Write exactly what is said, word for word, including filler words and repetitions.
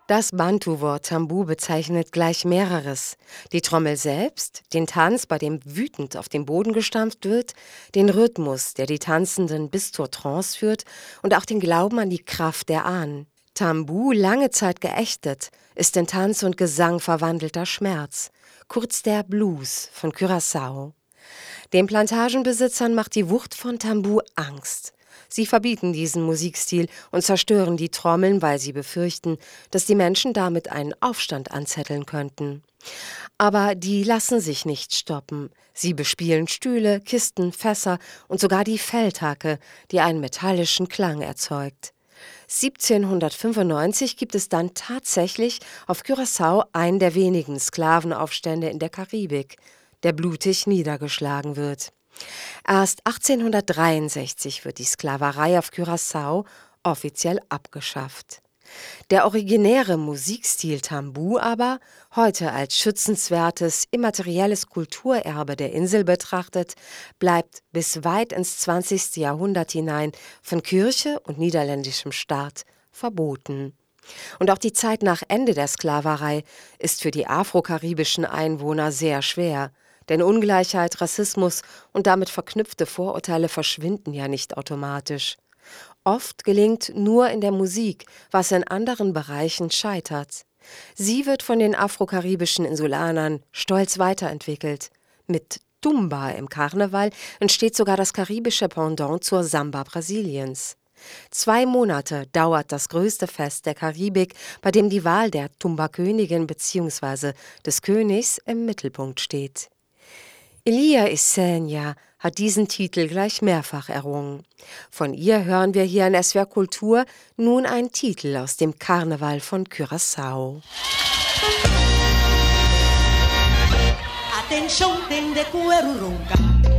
Das Bantu-Wort Tambu bezeichnet gleich mehreres. Die Trommel selbst, den Tanz, bei dem wütend auf den Boden gestampft wird, den Rhythmus, der die Tanzenden bis zur Trance führt und auch den Glauben an die Kraft der Ahnen. Tambu, lange Zeit geächtet, ist in Tanz und Gesang verwandelter Schmerz, kurz der Blues von Curaçao. Den Plantagenbesitzern macht die Wucht von Tambu Angst. Sie verbieten diesen Musikstil und zerstören die Trommeln, weil sie befürchten, dass die Menschen damit einen Aufstand anzetteln könnten. Aber die lassen sich nicht stoppen. Sie bespielen Stühle, Kisten, Fässer und sogar die Feldhacke, die einen metallischen Klang erzeugt. siebzehnhundertfünfundneunzig gibt es dann tatsächlich auf Curaçao einen der wenigen Sklavenaufstände in der Karibik, der blutig niedergeschlagen wird. Erst achtzehnhundertdreiundsechzig wird die Sklaverei auf Curaçao offiziell abgeschafft. Der originäre Musikstil Tambu aber, heute als schützenswertes, immaterielles Kulturerbe der Insel betrachtet, bleibt bis weit ins zwanzigste Jahrhundert hinein von Kirche und niederländischem Staat verboten. Und auch die Zeit nach Ende der Sklaverei ist für die afrokaribischen Einwohner sehr schwer. Denn Ungleichheit, Rassismus und damit verknüpfte Vorurteile verschwinden ja nicht automatisch. Oft gelingt nur in der Musik, was in anderen Bereichen scheitert. Sie wird von den afrokaribischen Insulanern stolz weiterentwickelt. Mit Tumba im Karneval entsteht sogar das karibische Pendant zur Samba Brasiliens. Zwei Monate dauert das größte Fest der Karibik, bei dem die Wahl der Tumba-Königin bzw. des Königs im Mittelpunkt steht. Elia Essenia hat diesen Titel gleich mehrfach errungen. Von ihr hören wir hier in S W R Kultur nun einen Titel aus dem Karneval von Curaçao. Atención, ten de cuero ronca.